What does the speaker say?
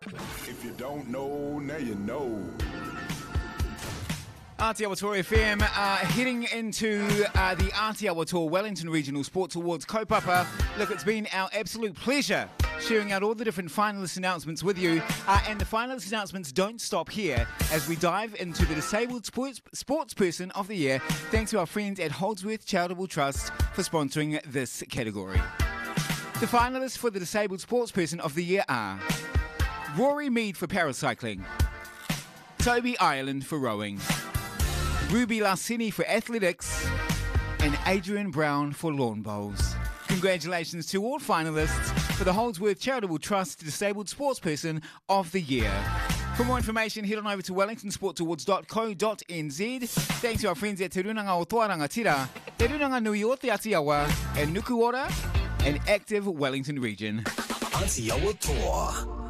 If you don't know, now you know. Aotearoa Tour FM heading into the Aotearoa Tour Wellington Regional Sports Awards kaupapa. Look, it's been our absolute pleasure sharing out all the different finalist announcements with you. And the finalist announcements don't stop here as we dive into the Disabled Sportsperson of the Year, thanks to our friends at Holdsworth Charitable Trust for sponsoring this category. The finalists for the Disabled Sportsperson of the Year are Rory Mead for paracycling, Toby Ireland for rowing, Ruby Larsini for athletics, and Adrian Brown for lawn bowls. Congratulations to all finalists for the Holdsworth Charitable Trust Disabled Sportsperson of the Year. For more information, head on over to wellingtonsportsawards.co.nz. Thanks to our friends at Te Runanga o Toa Rangatira, Te Runanga Nui o Te Atiawa, and Nukuora, and Active Wellington Region. Aotearoa Tour.